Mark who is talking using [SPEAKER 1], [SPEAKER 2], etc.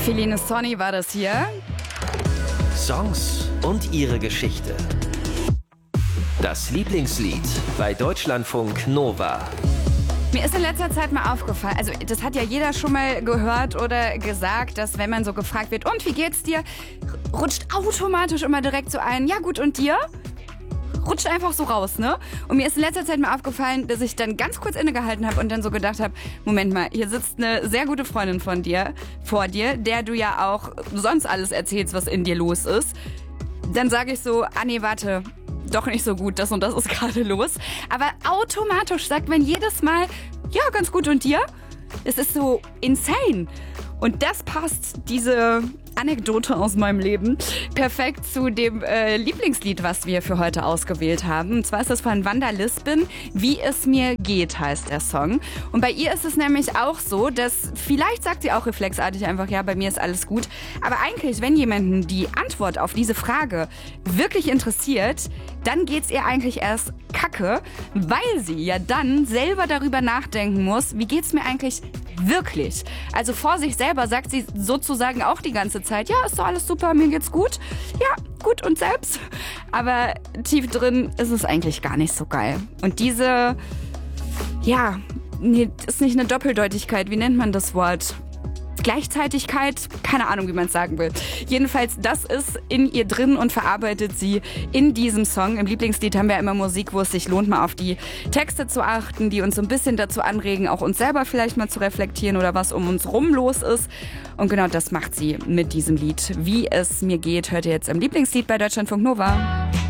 [SPEAKER 1] Feline Sonny war das hier.
[SPEAKER 2] Songs und ihre Geschichte. Das Lieblingslied bei Deutschlandfunk Nova.
[SPEAKER 1] Mir ist in letzter Zeit mal aufgefallen, also das hat ja jeder schon mal gehört oder gesagt, dass wenn man so gefragt wird, und wie geht's dir, rutscht automatisch immer direkt so ein, ja gut, und dir? Rutscht einfach so raus, ne? Und mir ist in letzter Zeit mal aufgefallen, dass ich dann ganz kurz innegehalten habe und dann so gedacht habe, Moment mal, hier sitzt eine sehr gute Freundin von dir, vor dir, der du ja auch sonst alles erzählst, was in dir los ist. Dann sage ich so, nee, warte, doch nicht so gut, das und das ist gerade los. Aber automatisch sagt man jedes Mal, ja, ganz gut, und dir? Es ist so insane. Und das passt, diese Anekdote aus meinem Leben, perfekt zu dem Lieblingslied, was wir für heute ausgewählt haben. Und zwar ist das von Wanda Lisbon, Wie es mir geht, heißt der Song. Und bei ihr ist es nämlich auch so, dass vielleicht sagt sie auch reflexartig einfach, ja, bei mir ist alles gut. Aber eigentlich, wenn jemanden die Antwort auf diese Frage wirklich interessiert, dann geht's ihr eigentlich erst kacke, weil sie ja dann selber darüber nachdenken muss, wie geht's mir eigentlich wirklich? Also vor sich selber sagt sie sozusagen auch die ganze Zeit, ja, ist doch alles super, mir geht's gut. Ja, gut, und selbst? Aber tief drin ist es eigentlich gar nicht so geil. Und diese, ja, nee, ist nicht eine Doppeldeutigkeit, wie nennt man das Wort? Gleichzeitigkeit, keine Ahnung, wie man es sagen will. Jedenfalls, das ist in ihr drin und verarbeitet sie in diesem Song. Im Lieblingslied haben wir immer Musik, wo es sich lohnt, mal auf die Texte zu achten, die uns so ein bisschen dazu anregen, auch uns selber vielleicht mal zu reflektieren oder was um uns rum los ist. Und genau das macht sie mit diesem Lied. Wie es mir geht, hört ihr jetzt im Lieblingslied bei Deutschlandfunk Nova.